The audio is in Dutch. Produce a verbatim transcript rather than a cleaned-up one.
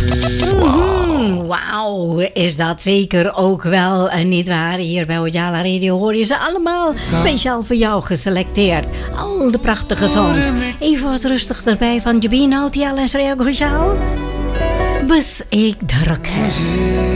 Mm, Wauw, is dat zeker ook wel, uh, niet waar? Hier bij Ojala Radio hoor je ze allemaal speciaal voor jou geselecteerd. Al de prachtige songs. Even wat rustig erbij van Jabin Autiel en Shreya Ghoshal. Bus ik druk.